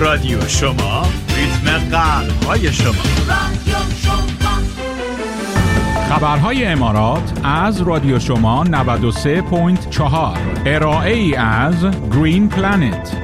رادیو شما، ریتم قلب‌های شما. خبرهای امارات از رادیو شما 93.4. ارائه‌ای از گرین پلنت.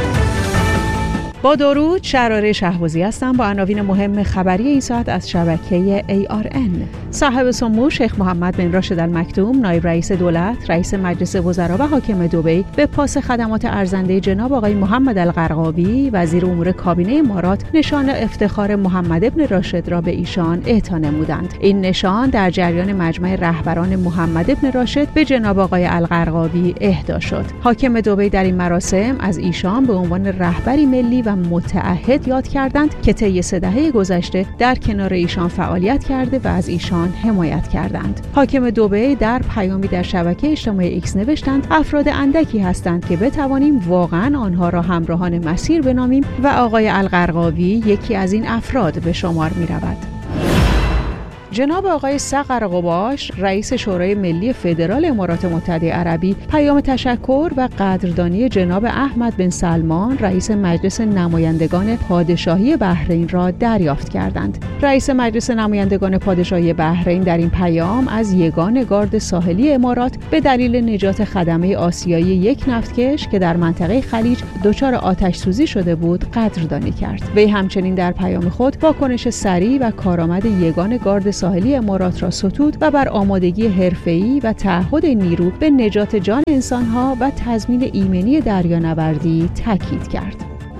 با درود، شراره شهبازی هستم با عناوین مهم خبری این ساعت از شبکه ARN. صاحب سمو شیخ محمد بن راشد المکتوم، نایب رئیس دولت، رئیس مجلس وزرا و حاکم دبی به پاس خدمات ارزنده جناب آقای محمد القرقاوی، وزیر امور کابینه امارات، نشان افتخار محمد بن راشد را به ایشان اعطا نمودند. این نشان در جریان مجمع رهبران محمد بن راشد به جناب آقای القرقاوی اهدا شد. حاکم دبی در این مراسم از ایشان به عنوان رهبری ملی و متعهد یاد کردند که طی 3 دهه گذشته در کنار ایشان فعالیت کرده و از ایشان حمایت کردند. حاکم دبی در پیامی در شبکه اجتماعی ایکس نوشتند افراد اندکی هستند که بتوانیم واقعا آنها را همراهان مسیر بنامیم و آقای القرقاوی یکی از این افراد به شمار می رود. جناب آقای صقر قباش، رئیس شورای ملی فدرال امارات متحده عربی، پیام تشکر و قدردانی جناب احمد بن سلمان، رئیس مجلس نمایندگان پادشاهی بحرین را دریافت کردند. رئیس مجلس نمایندگان پادشاهی بحرین در این پیام از یگان گارد ساحلی امارات به دلیل نجات خدمه آسیایی یک نفتکش که در منطقه خلیج دچار آتش سوزی شده بود قدردانی کرد. وی همچنین در پیام خود واکنش سریع و کارآمد یگان گارد ساحلی امارات را ستود و بر آمادگی حرفه‌ای و تعهد نیرو به نجات جان انسان‌ها و تضمین ایمنی دریانوردی تاکید کرد.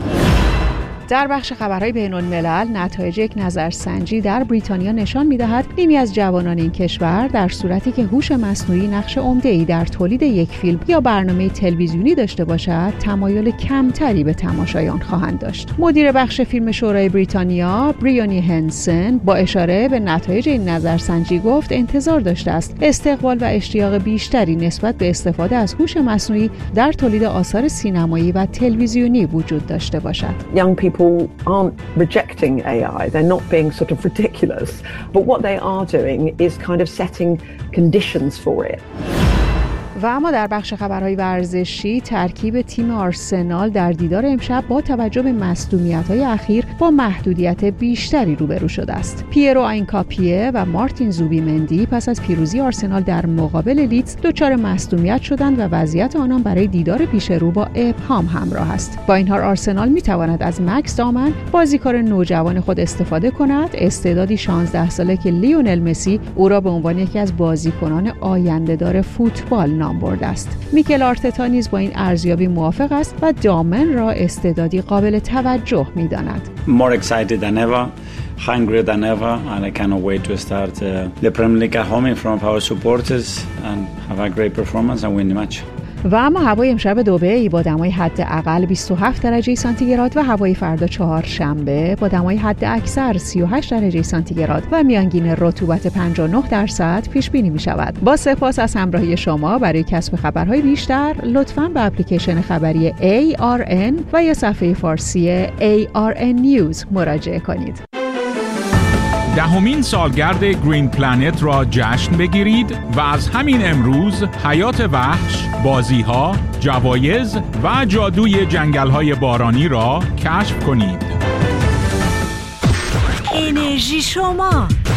در بخش خبرهای بین‌الملل، نتایج یک نظرسنجی در بریتانیا نشان می‌دهد نیمی از جوانان این کشور در صورتی که هوش مصنوعی نقش عمده‌ای در تولید یک فیلم یا برنامه تلویزیونی داشته باشد، تمایل کمتری به تماشای آن خواهند داشت. مدیر بخش فیلم شورای بریتانیا، بریونی هنسن، با اشاره به نتایج این نظرسنجی گفت انتظار داشته است استقبال و اشتیاق بیشتری نسبت به استفاده از هوش مصنوعی در تولید آثار سینمایی و تلویزیونی وجود داشته باشد. People aren't rejecting AI, they're not being sort of ridiculous, but what they are doing is kind of setting conditions for it. و اما در بخش خبرهای ورزشی، ترکیب تیم آرسنال در دیدار امشب با توجه به مصدومیت‌های اخیر با محدودیت بیشتری روبرو شده است. پیرو آینکاپیه و مارتین زوبیمندی پس از پیروزی آرسنال در مقابل لیدز دچار مصدومیت شدند و وضعیت آنان برای دیدار پیش رو با ابهام همراه است. با این حال آرسنال می‌تواند از مکس دامن، بازیکن نوجوان خود استفاده کند، استعدادی 16 ساله که لیونل مسی او را به عنوان یکی از بازیکنان آینده‌دار فوتبال نام برده است. میکل آرتتا نیز با این ارزیابی موافق است و دامن را استعدادی قابل توجه می‌داند. More excited than ever, hungrier than ever, and I cannot wait to start the Premier League at home in front of our supporters and have a great performance and win the match. و اما هوای امشب دبی با دمای حداقل 27 درجه سانتیگراد و هوای فردا چهارشنبه با دمای حداکثر 38 درجه سانتیگراد و میانگین رطوبت 59% پیش بینی می شود. با سپاس از همراهی شما. برای کسب خبرهای بیشتر لطفاً به اپلیکیشن خبری ARN و یا صفحه فارسی ARN News مراجعه کنید. 10مین سالگرد گرین پلنت را جشن بگیرید و از همین امروز حیات وحش، بازی‌ها، جوایز و جادوی جنگل‌های بارانی را کشف کنید. انرژی شما